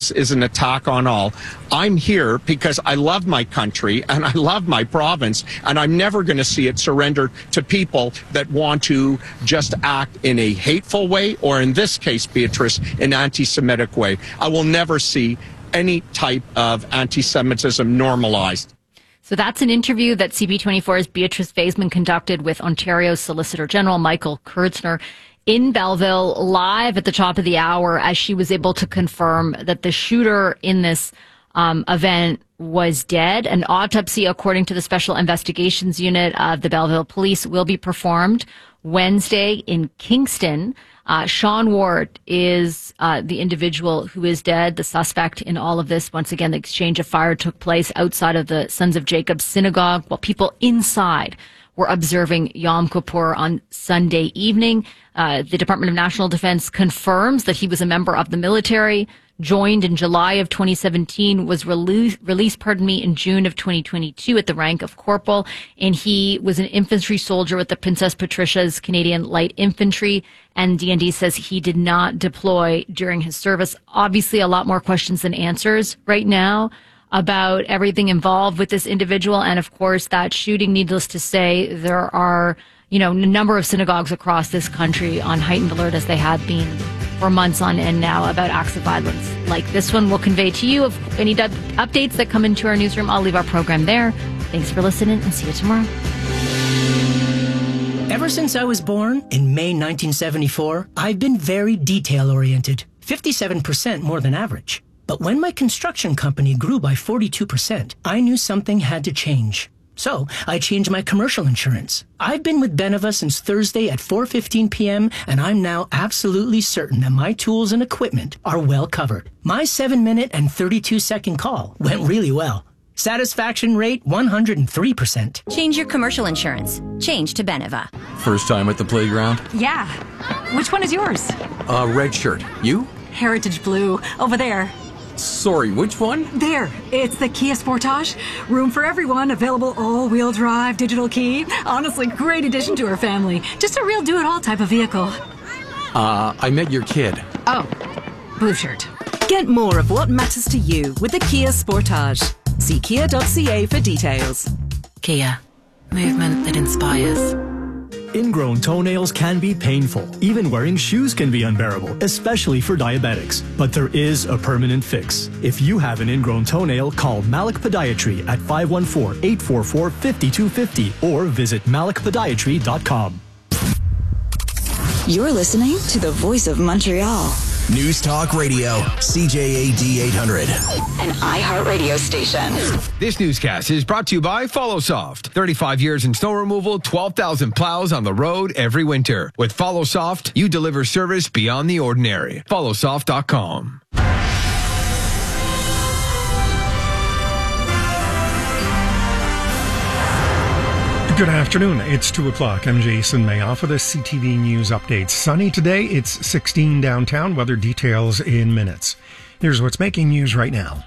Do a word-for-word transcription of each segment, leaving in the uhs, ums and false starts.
this is an attack on all. I'm here because I love my country and I love my province, and I'm never going to see it surrender to people that want to just act in a hateful way, or in this case, Beatrice, an anti-Semitic way. I will never see any type of anti-Semitism normalized. So that's an interview that C B twenty-four's Beatrice Vaisman conducted with Ontario's Solicitor General Michael Kurtzner in Belleville, live at the top of the hour, as she was able to confirm that the shooter in this um, event was dead. An autopsy, according to the Special Investigations Unit of the Belleville Police, will be performed Wednesday in Kingston. Uh, Sean Ward is uh, the individual who is dead, the suspect in all of this. Once again, the exchange of fire took place outside of the Sons of Jacob synagogue while people inside were observing Yom Kippur on Sunday evening. Uh, the Department of National Defense confirms that he was a member of the military, joined in July of twenty seventeen, was released, released, pardon me, in June of twenty twenty-two at the rank of corporal, and he was an infantry soldier with the Princess Patricia's Canadian Light Infantry, and D N D says he did not deploy during his service. Obviously, a lot more questions than answers right now about everything involved with this individual, and of course, that shooting, needless to say, there are, you know, a number of synagogues across this country on heightened alert, as they have been for months on end now, about acts of violence like this one. We'll convey to you of any d- updates that come into our newsroom. I'll leave our program there. Thanks for listening, and see you tomorrow. Ever since I was born in May nineteen seventy-four, I've been very detail-oriented, fifty-seven percent more than average. But when my construction company grew by forty-two percent, I knew something had to change. So I changed my commercial insurance. I've been with Beneva since Thursday at four fifteen p.m., and I'm now absolutely certain that my tools and equipment are well covered. My seven minute and thirty-two second call went really well. Satisfaction rate one hundred three percent. Change your commercial insurance. Change to Beneva. First time at the playground? Yeah. Which one is yours? Uh, red shirt. You? Heritage Blue. Over there. Sorry, which one? There. It's the Kia Sportage. Room for everyone. Available all-wheel drive, digital key. Honestly, great addition to our family. Just a real do-it-all type of vehicle. Uh, I met your kid. Oh. Blue shirt. Get more of what matters to you with the Kia Sportage. See kia dot c a for details. Kia. Movement that inspires. Ingrown toenails can be painful. Even wearing shoes can be unbearable, especially for diabetics. But there is a permanent fix. If you have an ingrown toenail, call Malik Podiatry at five one four, eight four four, five two five zero or visit malik podiatry dot com. You're listening to the Voice of Montreal. News Talk Radio, C J A D eight hundred. An iHeartRadio station. This newscast is brought to you by FollowSoft. thirty-five years in snow removal, twelve thousand plows on the road every winter. With FollowSoft, you deliver service beyond the ordinary. follow soft dot com. Good afternoon. It's two o'clock. I'm Jason Mayoff for the C T V News Update. Sunny today. It's sixteen downtown. Weather details in minutes. Here's what's making news right now.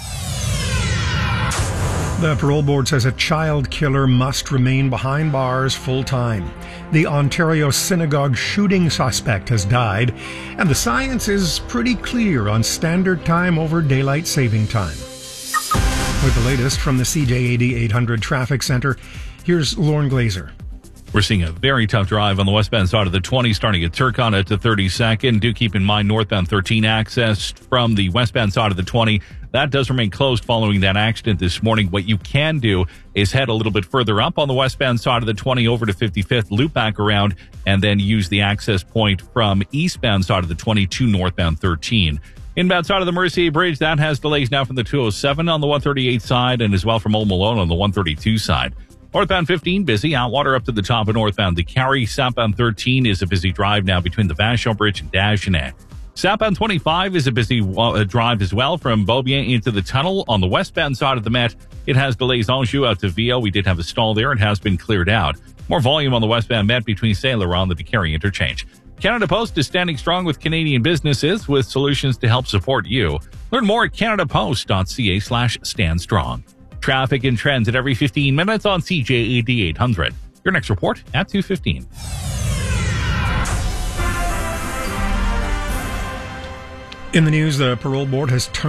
The parole board says a child killer must remain behind bars full time. The Ontario synagogue shooting suspect has died, and the science is pretty clear on standard time over daylight saving time. With the latest from the C J A D eight hundred Traffic Center, here's Lauren Glazer. We're seeing a very tough drive on the westbound side of the twenty, starting at Turcon to thirty-second. Do keep in mind northbound thirteen access from the westbound side of the twenty. That does remain closed following that accident this morning. What you can do is head a little bit further up on the westbound side of the twenty over to fifty-fifth, loop back around, and then use the access point from eastbound side of the twenty to northbound thirteen. Inbound side of the Mercier Bridge, that has delays now from the two oh seven on the one thirty-eight side and as well from Old Malone on the one thirty-two side. Northbound fifteen, busy. Outwater up to the top of northbound. The Carry, southbound thirteen is a busy drive now between the Vachon Bridge and Dagenet. Southbound twenty-five is a busy uh, drive as well from Beaubien into the tunnel. On the westbound side of the Met, it has delays Anjou out to Vio. We did have a stall there. It has been cleared out. More volume on the westbound Met between Saint Laurent and the Carry interchange. Canada Post is standing strong with Canadian businesses with solutions to help support you. Learn more at canada post dot c a slash stand strong. Traffic and trends at every fifteen minutes on C J A D eight hundred. Your next report at two fifteen. In the news, the parole board has turned